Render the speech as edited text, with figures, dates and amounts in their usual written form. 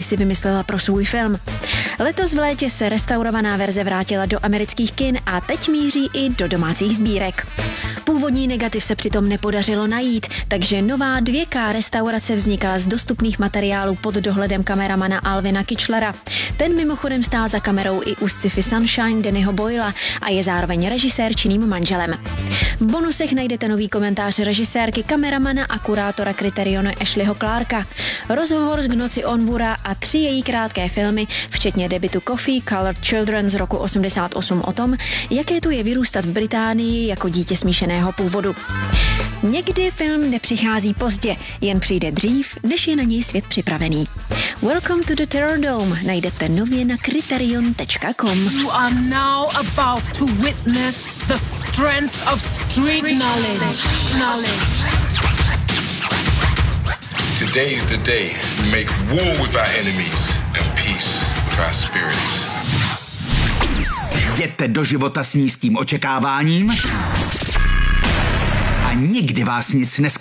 si vymyslela pro svůj film. Letos v létě se restaurovaná verze vrátila do amerických kin a teď míří i do domácích sbírek. Původní negativ se přitom nepodařilo najít, takže nová 2K restaurace vznikala z dostupných materiálů pod dohledem kameramana Alvina Kitchlera. Ten mimochodem stál za kamerou i u sci-fi Sunshine Dannyho Boyla a je zároveň režisér činným manželem. V bonusech najdete nový komentář režisérky, kameramana a kurátora Criterionu Ashleyho Clarka, rozhovor s Gnoci Onwura a 3 její krátké filmy, včetně debutu Coffee, Colored Children z roku 88 o tom, jaké to je vyrůstat v Británii jako dítě smíšeného původu. Někdy film nepřichází pozdě, jen přijde dřív, než je na něj svět připravený. Welcome to the Terror Dome najdete nově na criterion.com. You are now about to witness the strength of street knowledge. Today is the day we make war with our enemies and peace with our spirits. Jděte do života s nízkým očekáváním a nikdy vás nic